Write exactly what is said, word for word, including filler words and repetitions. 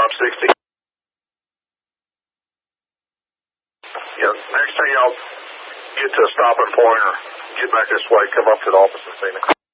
up sixty. Yeah, next time y'all get to a stopping point or get back this way, come up to the office and see me.